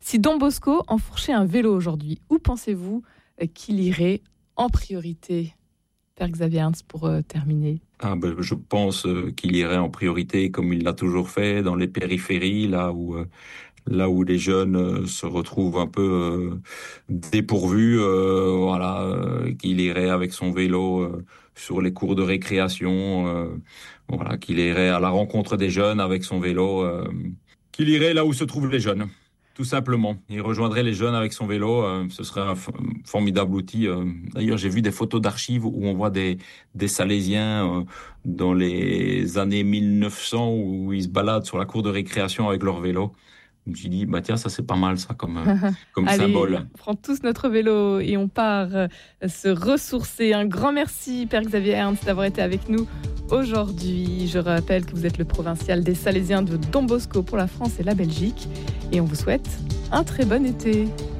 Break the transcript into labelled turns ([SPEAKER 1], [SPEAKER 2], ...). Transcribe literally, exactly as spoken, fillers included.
[SPEAKER 1] Si Don Bosco enfourchait un vélo aujourd'hui, où pensez-vous qu'il irait en priorité ? Père Xavier Ernst, pour euh, terminer.
[SPEAKER 2] Ah ben, je pense euh, qu'il irait en priorité, comme il l'a toujours fait, dans les périphéries, là où euh, là où les jeunes euh, se retrouvent un peu euh, dépourvus, euh, voilà, euh, qu'il irait avec son vélo euh, sur les cours de récréation, euh, voilà, qu'il irait à la rencontre des jeunes avec son vélo, euh, qu'il irait là où se trouvent les jeunes. Tout simplement, il rejoindrait les jeunes avec son vélo, euh, ce serait un f- formidable outil. euh. D'ailleurs, j'ai vu des photos d'archives où on voit des, des Salésiens euh, dans les années mille neuf cents où ils se baladent sur la cour de récréation avec leur vélo. Je me suis dit, bah tiens, ça c'est pas mal ça comme, euh, comme
[SPEAKER 1] Allez,
[SPEAKER 2] symbole.
[SPEAKER 1] on prend tous notre vélo et on part euh, se ressourcer. Un grand merci, Père Xavier Ernst, d'avoir été avec nous aujourd'hui. Je rappelle que vous êtes le provincial des Salésiens de Don Bosco pour la France et la Belgique. Et on vous souhaite un très bon été.